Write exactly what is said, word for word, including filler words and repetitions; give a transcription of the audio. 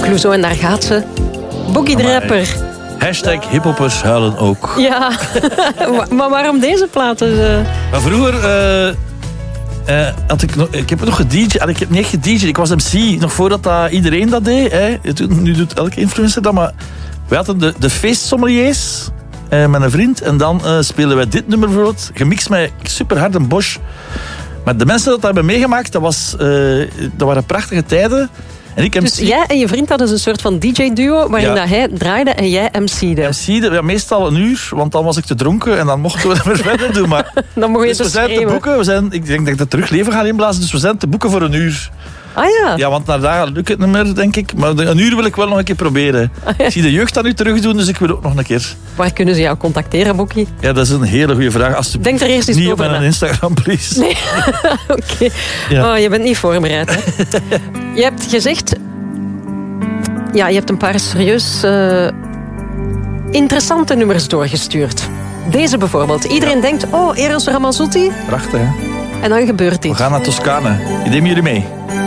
Clouseau en daar gaat ze. Boogie de Rapper. Hashtag hiphoppers huilen ook. Ja, maar waarom deze platen? Uh... Maar vroeger uh, uh, had ik nog, ik heb nog gedj, ik heb niet echt gedj'd. Ik was M C, nog voordat dat iedereen dat deed. Hè. Nu doet elke influencer dat, maar wij hadden de, de feestsommeliers uh, met een vriend. En dan uh, spelen wij dit nummer bijvoorbeeld, gemixt met super hard een Bosch. Maar de mensen dat dat hebben meegemaakt, dat, was, uh, dat waren prachtige tijden. En ik dus M C... jij en je vriend hadden een soort van D J-duo waarin ja. dat hij draaide en jij M C'de. M C'de, ja, meestal een uur, want dan was ik te dronken en dan mochten we het weer verder doen. Maar... dan mocht je dus we zijn te boeken, we zijn, ik denk dat ik dat terug leven ga inblazen, dus we zijn te boeken voor een uur. Ah ja? Ja, want naar daar lukt het niet meer, denk ik. Maar een uur wil ik wel nog een keer proberen. Ah, ja. Ik zie de jeugd dat nu terug doen, dus ik wil ook nog een keer. Waar kunnen ze jou contacteren, Bokkie? Ja, dat is een hele goede vraag. Als je denk er eerst eens niet over op mijn Instagram, please. Nee, oké. Okay. Ja. Oh, je bent niet voorbereid, hè? Je hebt gezegd... Ja, je hebt een paar serieus uh, interessante nummers doorgestuurd. Deze bijvoorbeeld. Iedereen ja. denkt, oh, Eros Ramazzotti. Prachtig, hè? En dan gebeurt dit. We gaan naar Toscane. Ik neem jullie mee.